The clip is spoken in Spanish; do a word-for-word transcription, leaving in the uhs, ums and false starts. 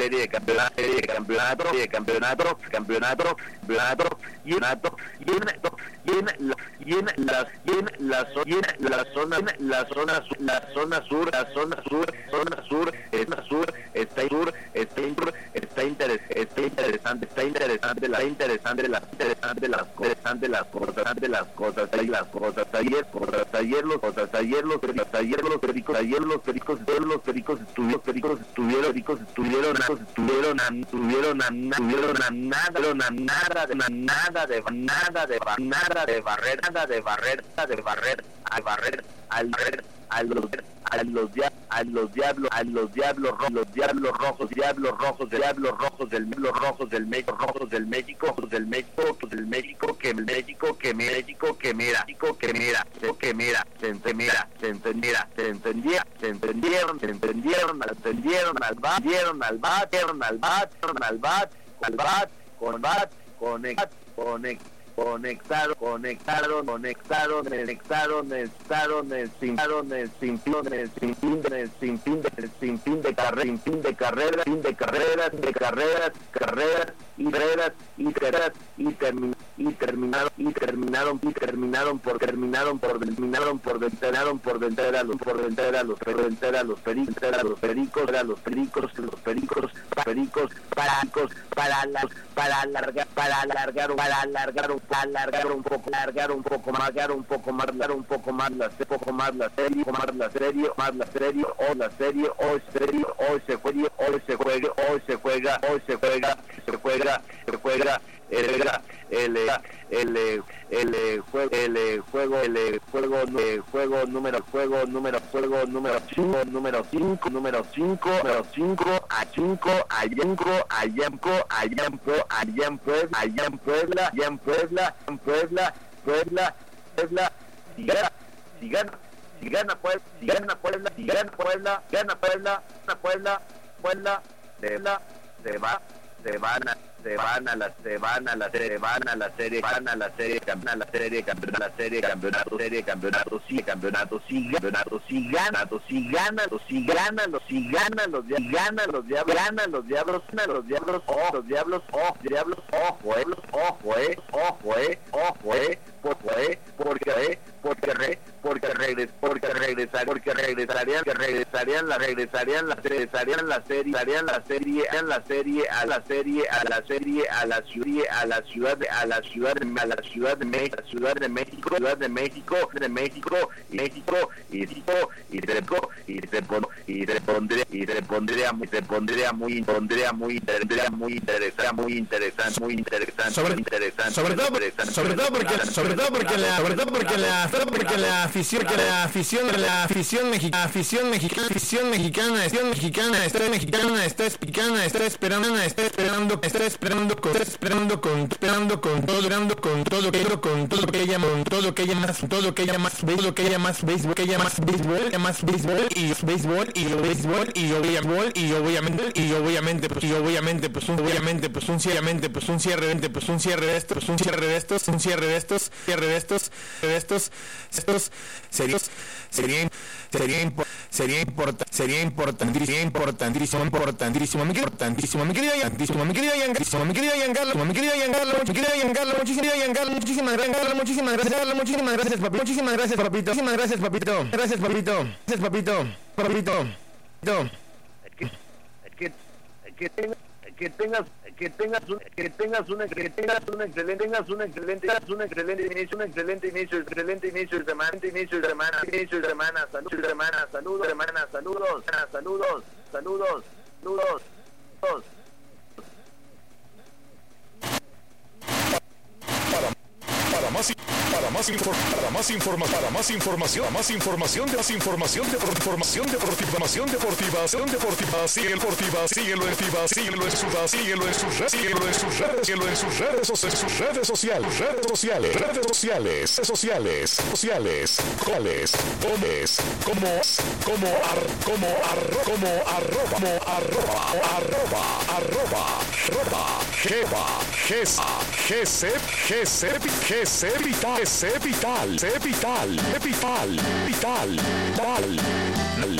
serie de campeonato, serie de campeonato, serie de campeonato, campeonato, campeonato, y en y en y en la y en la y en la y en la zona la zona la zona sur la zona sur zona sur zona sur está sur está sur está interes, está interesante está interesante la interesante la interesante las cosas de las cosas de las cosas de las cosas ayer cosas ayer los cosas ayer los ayer los pericos ayer los pericos los pericos estuvieron pericos estuvieron pericos estuvieron estuvieron estuvieron a estuvieron a nada a nada de nada de nada de nada de barrer nada de barrer de barrer al barrer al barrer a los a los a los diablos a los diablos rojos los diablos rojos diablos rojos diablos rojos del diablos rojos del México rojos del México del México del México que México que México que mira México que mira que mira se entendía se entendía se entendía se entendieron se entendieron entendieron al bat dieron al bat dieron al bat al bat al bat con bat conect conect conectaron, conectaron, conectaron, conectaron, conectaron, sin sin sin fin de sin fin de sin fin de carrera, sin fin de carrera, fin de carreras, de carreras, carreras y carreras y carreras y termin y terminaron y terminaron y terminaron por terminaron por terminaron por terminaron por vender a los por vender a los vender a los pericos a los pericos a los pericos los pericos pericos pericos para las para alargar para alargar para alargar para alargar un poco alargar un poco más alargar un poco más alargar un poco más la poco más la serie más la serie más la serie o la serie o serie o se juega o se juega o se juega o se juega se juega se juega el el el el juego el juego el juego el juego número juego número juego número cinco número cinco número cinco número cinco a cinco a cinco a cinco a cinco allá en Puebla allá en Puebla allá en Puebla en Puebla Puebla Puebla si gana si gana si gana Puebla si gana Puebla si gana Puebla gana Puebla gana Puebla Puebla Puebla se va se van a se van a la se van a la serie van a la serie van a la serie campeona la serie campeona la serie campeonato serie campeonato sí campeonato sí campeonato sí gana sí gana sí gana los sí gana los gana los diablos gana los diablos gana los diablos ojo los diablos ojo diablos ojo eh ojo eh ojo eh ojo eh porque eh porque eh porque re porque regres porque regresar porque regresarían que regresarían la regresarían la regresarían la serie harían la serie en la serie a la serie a la serie a la ciudad a la ciudad a la ciudad a la ciudad de México ciudad de México ciudad de México de México y México y México y México y se pon y se pondría y se pondría muy se pondría muy pondría muy tendría muy interesante muy interesante muy interesante sobre interesante sobre todo sobre todo porque sobre todo porque la sobre todo porque la porque la afición que la afición la afición mexicana afición mexicana afición mexicana afición mexicana está mexicana está explicana está esperando está esperando está esperando con está esperando con esperando con todo esperando con todo que con todo que ella con todo que ella más todo que ella más todo que ella más béisbol que ella más béisbol que más béisbol y béisbol y béisbol y obviamente y obviamente y obviamente pues y obviamente pues un obviamente pues un obviamente pues un cierre de pues un cierre de estos un cierre de estos un cierre de estos cierre de estos de estos estos serios sería sería sería importante sería importantísimo importantísimo importantísimo muy importantísimo mi querido importantísimo mi querido Giancarlo mi querido Giancarlo mi querido Giancarlo mi querido Giancarlo muchísimas Giancarlo muchísimas gracias muchísimas gracias muchísimas gracias papito muchísimas gracias papito muchísimas gracias papito gracias papito gracias papito papito que que que tengas que tengas que tengas un, que tengas una que tengas una excelente tengas una excelente tengas un excelente inicio un excelente inicio excelente inicio de semana inicio de semana inicio de semana saludos de semana saludos semana saludos saludos saludos saludos saludos para más para más para más informa para más información más información de más información de información deportiva información deportiva deportiva sigue el deportiva síguelo en Tiva síguelo en sus síguelo en sus redes síguelo en sus redes síguelo en sus redes sociales sus redes sociales redes sociales redes sociales sociales sociales cuáles como como ar, como ar, como arroba como arroba arroba arroba arroba geba gesa gese gese gese vital gese vital vital vital vital vital